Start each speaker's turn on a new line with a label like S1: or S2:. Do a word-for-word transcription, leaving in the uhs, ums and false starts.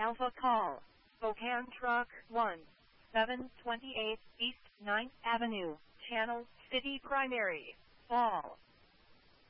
S1: Alpha Call, Spokane Truck one, seven twenty-eight East ninth Avenue, Channel City Primary, Fall.